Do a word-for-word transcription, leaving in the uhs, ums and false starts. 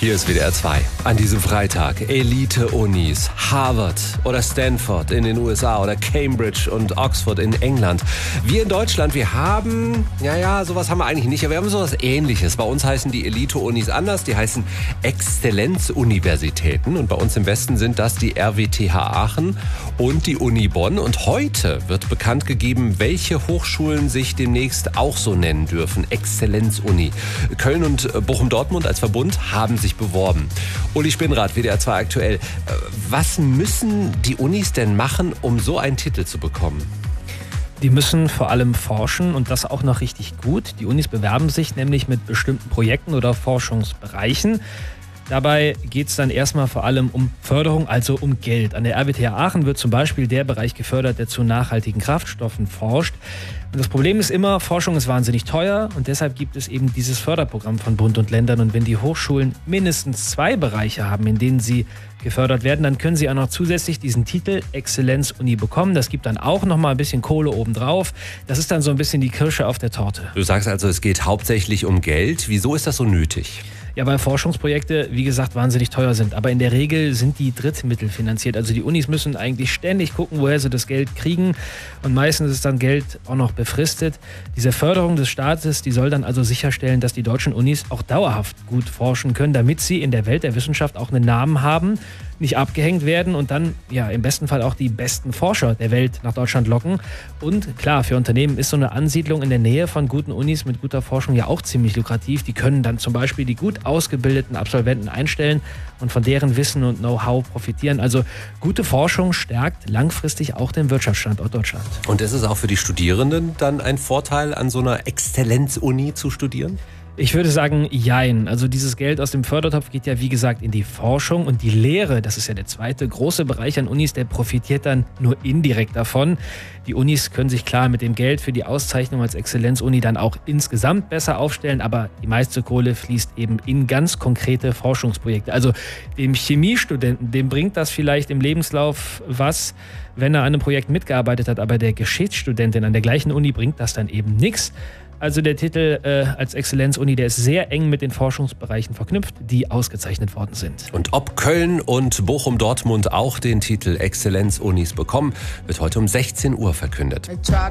Hier ist W D R zwei. An diesem Freitag Elite-Unis, Harvard oder Stanford in den U S A oder Cambridge und Oxford in England. Wir in Deutschland, wir haben, ja, ja, sowas haben wir eigentlich nicht, aber wir haben sowas Ähnliches. Bei uns heißen die Elite-Unis anders, die heißen Exzellenzuniversitäten. Und bei uns im Westen sind das die R W T H Aachen und die Uni Bonn. Und heute wird bekannt gegeben, welche Hochschulen sich demnächst auch so nennen dürfen. Exzellenzuni. Köln und Bochum-Dortmund als Verbund haben sich beworben. Uli Spinnrad, W D R zwei aktuell. Was müssen die Unis denn machen, um so einen Titel zu bekommen? Die müssen vor allem forschen und das auch noch richtig gut. Die Unis bewerben sich nämlich mit bestimmten Projekten oder Forschungsbereichen. Dabei geht es dann erstmal vor allem um Förderung, also um Geld. An der R W T H Aachen wird zum Beispiel der Bereich gefördert, der zu nachhaltigen Kraftstoffen forscht. Und das Problem ist immer, Forschung ist wahnsinnig teuer und deshalb gibt es eben dieses Förderprogramm von Bund und Ländern. Und wenn die Hochschulen mindestens zwei Bereiche haben, in denen sie gefördert werden, dann können sie auch noch zusätzlich diesen Titel Exzellenzuni bekommen. Das gibt dann auch noch mal ein bisschen Kohle obendrauf. Das ist dann so ein bisschen die Kirsche auf der Torte. Du sagst also, es geht hauptsächlich um Geld. Wieso ist das so nötig? Ja, weil Forschungsprojekte, wie gesagt, wahnsinnig teuer sind. Aber in der Regel sind die drittmittelfinanziert. Also die Unis müssen eigentlich ständig gucken, woher sie das Geld kriegen. Und meistens ist dann Geld auch noch befristet. Diese Förderung des Staates, die soll dann also sicherstellen, dass die deutschen Unis auch dauerhaft gut forschen können, damit sie in der Welt der Wissenschaft auch einen Namen haben, nicht abgehängt werden und dann ja im besten Fall auch die besten Forscher der Welt nach Deutschland locken. Und klar, für Unternehmen ist so eine Ansiedlung in der Nähe von guten Unis mit guter Forschung ja auch ziemlich lukrativ. Die können dann zum Beispiel die gut ausgebildeten Absolventen einstellen und von deren Wissen und Know-how profitieren. Also gute Forschung stärkt langfristig auch den Wirtschaftsstandort Deutschland. Und ist es auch für die Studierenden dann ein Vorteil, an so einer Exzellenzuni zu studieren? Ich würde sagen, jein. Also dieses Geld aus dem Fördertopf geht ja wie gesagt in die Forschung und die Lehre, das ist ja der zweite große Bereich an Unis, der profitiert dann nur indirekt davon. Die Unis können sich klar mit dem Geld für die Auszeichnung als Exzellenzuni dann auch insgesamt besser aufstellen, aber die meiste Kohle fließt eben in ganz konkrete Forschungsprojekte. Also dem Chemiestudenten, dem bringt das vielleicht im Lebenslauf was, wenn er an einem Projekt mitgearbeitet hat, aber der Geschichtsstudentin an der gleichen Uni bringt das dann eben nichts. Also der Titel äh, als Exzellenzuni, der ist sehr eng mit den Forschungsbereichen verknüpft, die ausgezeichnet worden sind. Und ob Köln und Bochum-Dortmund auch den Titel Exzellenzunis bekommen, wird heute um sechzehn Uhr verkündet.